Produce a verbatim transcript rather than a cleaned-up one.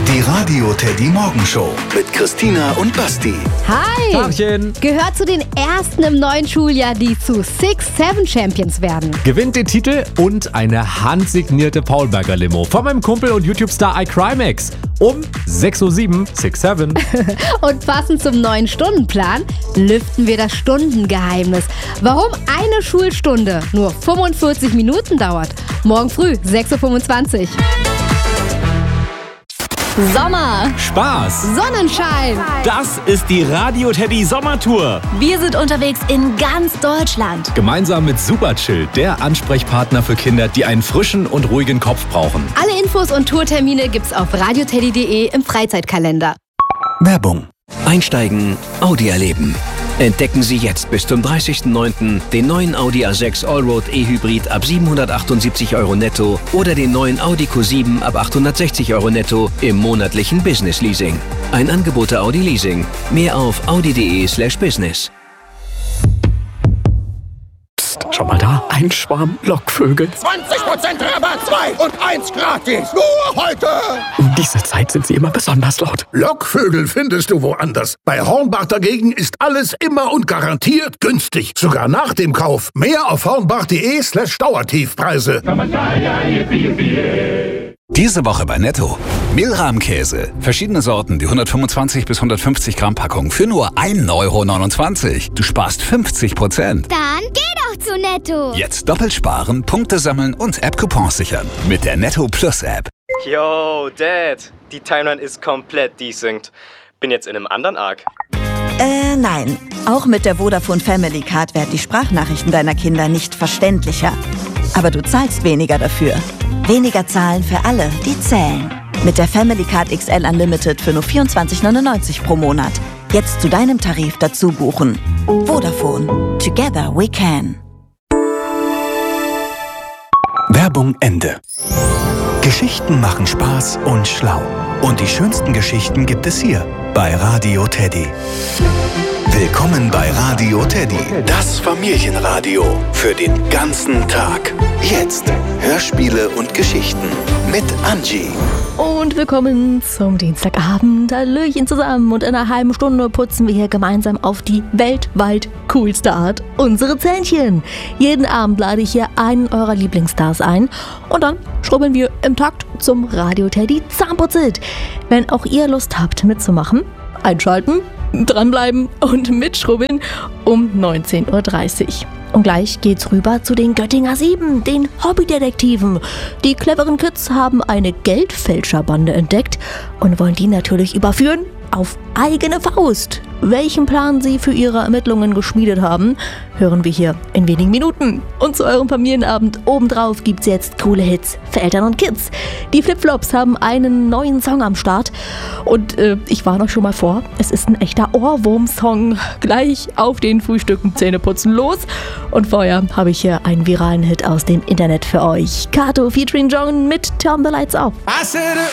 Die Radio Teddy Morgenshow mit Christina und Basti. Hi! Tagchen. Gehört zu den ersten im neuen Schuljahr, die zu Six Seven Champions werden. Gewinnt den Titel und eine handsignierte Paulberger Limo von meinem Kumpel und YouTube-Star iCrimex. Um sechs Uhr sieben, Six Seven. Und passend zum neuen Stundenplan lüften wir das Stundengeheimnis. Warum eine Schulstunde nur fünfundvierzig Minuten dauert. Morgen früh, sechs Uhr fünfundzwanzig. Sommer, Spaß, Sonnenschein. Das ist die Radio Teddy Sommertour. Wir sind unterwegs in ganz Deutschland. gemeinsam mit Superchill, der Ansprechpartner für Kinder, die einen frischen und ruhigen Kopf brauchen. Alle Infos und Tourtermine gibt's auf radioteddy punkt de im Freizeitkalender. Werbung. Einsteigen, Audi erleben. Entdecken Sie jetzt bis zum dreißigsten neunten den neuen Audi A sechs Allroad E-Hybrid ab siebenhundertachtundsiebzig Euro netto oder den neuen Audi Q sieben ab achthundertsechzig Euro netto im monatlichen Business Leasing. Ein Angebot der Audi Leasing. Mehr auf audi punkt de slash business. Schau mal da, ein Schwarm Lockvögel. zwanzig Prozent Rabatt, zwei und eins gratis. Nur heute. Um diese Zeit sind sie immer besonders laut. Lockvögel findest du woanders. Bei Hornbach dagegen ist alles immer und garantiert günstig. Sogar nach dem Kauf. Mehr auf hornbach punkt de slash Dauertiefpreise. Diese Woche bei Netto. Mehlrahmkäse. Verschiedene Sorten, die hundertfünfundzwanzig bis hundertfünfzig Gramm Packung für nur ein Euro neunundzwanzig. Du sparst fünfzig Prozent. Dann geh doch zu Netto. Jetzt doppelt sparen, Punkte sammeln und App-Coupons sichern. Mit der Netto Plus App. Yo, Dad, die Timeline ist komplett desynced. Bin jetzt in einem anderen Arc. Äh, nein. Auch mit der Vodafone Family Card werden die Sprachnachrichten deiner Kinder nicht verständlicher. Aber du zahlst weniger dafür. Weniger zahlen für alle, die zählen. Mit der Family Card X L Unlimited für nur vierundzwanzig neunundneunzig pro Monat. Jetzt zu deinem Tarif dazu buchen. Vodafone. Together we can. Werbung Ende. Geschichten machen Spaß und schlau. Und die schönsten Geschichten gibt es hier bei Radio Teddy. Willkommen bei Radio Teddy, das Familienradio für den ganzen Tag. Jetzt Hörspiele und Geschichten mit Angie. Und willkommen zum Dienstagabend. Hallöchen zusammen. Und in einer halben Stunde putzen wir hier gemeinsam auf die weltweit coolste Art unsere Zähnchen. Jeden Abend lade ich hier einen eurer Lieblingsstars ein. Und dann schrubbeln wir im Takt zum Radio Teddy Zahnputzit. Wenn auch ihr Lust habt mitzumachen, einschalten, dranbleiben und mitschrubbeln um neunzehn Uhr dreißig. Und gleich geht's rüber zu den Göttinger Sieben, den Hobbydetektiven. Die cleveren Kids haben eine Geldfälscherbande entdeckt und wollen die natürlich überführen auf eigene Faust. Welchen Plan sie für ihre Ermittlungen geschmiedet haben, hören wir hier in wenigen Minuten. Und zu eurem Familienabend obendrauf gibt's jetzt coole Hits für Eltern und Kids. Die Flipflops haben einen neuen Song am Start. Und äh, ich warne euch schon mal vor, es ist ein echter Ohrwurm-Song. Gleich auf den Frühstücken Zähneputzen los. Und vorher habe ich hier einen viralen Hit aus dem Internet für euch. Kato featuring John mit Turn the Lights Off.